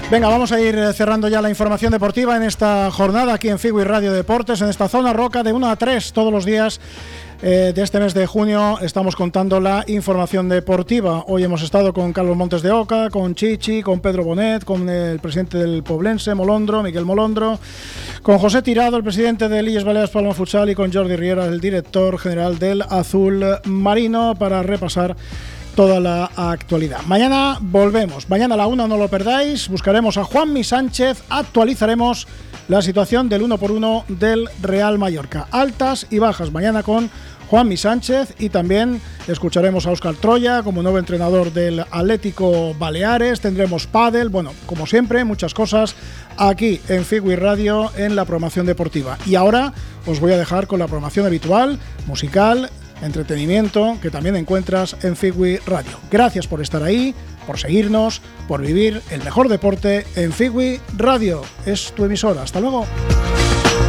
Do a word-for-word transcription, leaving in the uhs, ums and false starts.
Venga, vamos a ir cerrando ya la información deportiva en esta jornada aquí en Figui Radio Deportes, en esta zona roca de uno a tres todos los días. Eh, de este mes de junio estamos contando la información deportiva. Hoy hemos estado con Carlos Montes de Oca, con Chichi, con Pedro Bonet, con el presidente del Poblense, Molondro, Miguel Molondro, con José Tirado, el presidente del Illes Baleares Palma Futsal, y con Jordi Riera, el director general del Azul Marino, para repasar toda la actualidad. Mañana volvemos, mañana a la una, no lo perdáis, buscaremos a Juanmi Sánchez, actualizaremos la situación del uno por uno del Real Mallorca, altas y bajas, mañana con Juanmi Sánchez, y también escucharemos a Óscar Troya como nuevo entrenador del Atlético Baleares, tendremos pádel, bueno, como siempre, muchas cosas aquí en Figui Radio en la programación deportiva. Y ahora os voy a dejar con la programación habitual, musical, entretenimiento, que también encuentras en Figui Radio. Gracias por estar ahí, por seguirnos, por vivir el mejor deporte en Figui Radio. Es tu emisora. Hasta luego.